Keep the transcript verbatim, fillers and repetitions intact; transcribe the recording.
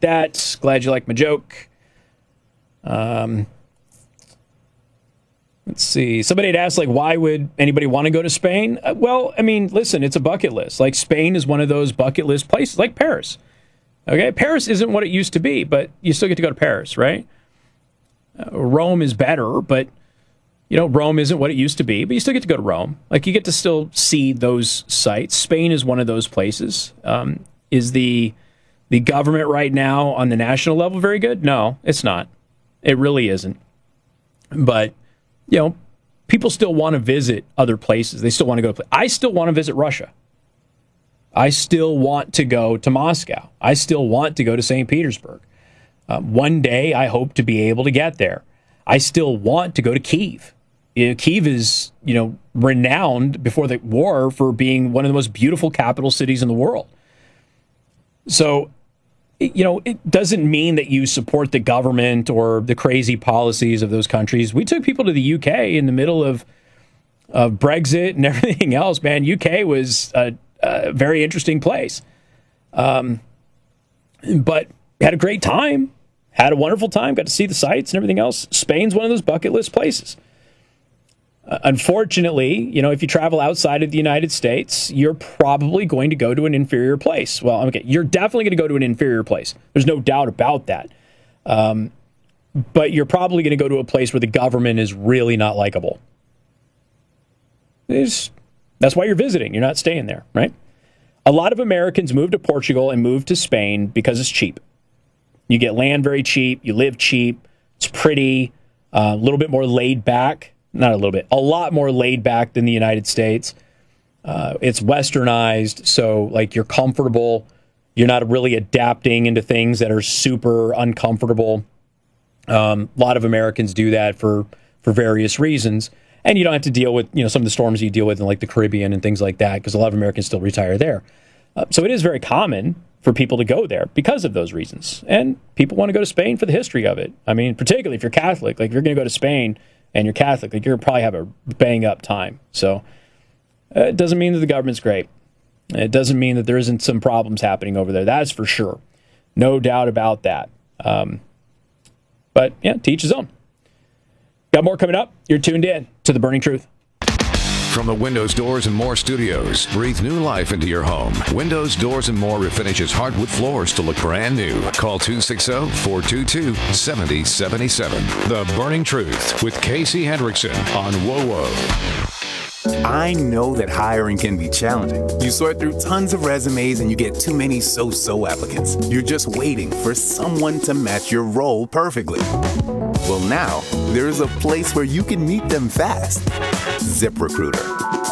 that. Glad you like my joke. Um, let's see. Somebody had asked, like, why would anybody want to go to Spain? Uh, well, I mean, listen, it's a bucket list. Like, Spain is one of those bucket list places, like Paris. Okay, Paris isn't what it used to be, but you still get to go to Paris, right? Uh, Rome is better, but you know, Rome isn't what it used to be, but you still get to go to Rome. Like, you get to still see those sites. Spain is one of those places. Um, is the the government right now on the national level very good? No, it's not. It really isn't. But, you know, people still want to visit other places. They still want to go to I still want to visit Russia. I still want to go to Moscow. I still want to go to Saint Petersburg. Uh, one day, I hope to be able to get there. I still want to go to Kyiv. You know, Kyiv is, you know, renowned before the war for being one of the most beautiful capital cities in the world. So, you know, it doesn't mean that you support the government or the crazy policies of those countries. We took people to the U K in the middle of, of Brexit and everything else, man. U K was a, a very interesting place. Um, but had a great time. Had a wonderful time, got to see the sights and everything else. Spain's one of those bucket list places. Uh, unfortunately, you know, if you travel outside of the United States, you're probably going to go to an inferior place. Well, okay, you're definitely going to go to an inferior place. There's no doubt about that. Um, but you're probably going to go to a place where the government is really not likable. It's, that's why you're visiting. You're not staying there, right? A lot of Americans move to Portugal and move to Spain because it's cheap. You get land very cheap. You live cheap. It's pretty. Uh, a little bit more laid back. Not a little bit. A lot more laid back than the United States. Uh, it's westernized, so like you're comfortable. You're not really adapting into things that are super uncomfortable. Um, a lot of Americans do that for for various reasons, and you don't have to deal with you know some of the storms you deal with in like the Caribbean and things like that because a lot of Americans still retire there. Uh, so it is very common for people to go there because of those reasons. And people want to go to Spain for the history of it. I mean, particularly if you're Catholic, like if you're going to go to Spain and you're Catholic, like you're going to probably have a bang up time. So uh, it doesn't mean that the government's great. It doesn't mean that there isn't some problems happening over there. That's for sure. No doubt about that. Um, but yeah, to each his own. Got more coming up. You're tuned in to The Burning Truth. From the Windows, Doors, and More studios, breathe new life into your home. Windows, Doors, and More refinishes hardwood floors to look brand new. Call two six zero, four two two, seven zero seven seven. The Burning Truth with Casey Hendrickson on W O W. I know that hiring can be challenging. You sort through tons of resumes and you get too many so-so applicants. You're just waiting for someone to match your role perfectly. Well, now, there's a place where you can meet them fast. ZipRecruiter.